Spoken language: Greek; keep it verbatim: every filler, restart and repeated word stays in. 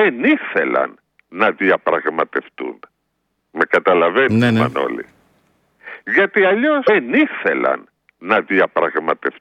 δεν ήθελαν να διαπραγματευτούν. Με καταλαβαίνεις, ναι, ναι. Μανώλη? Γιατί αλλιώς δεν ήθελαν να διαπραγματευτούν.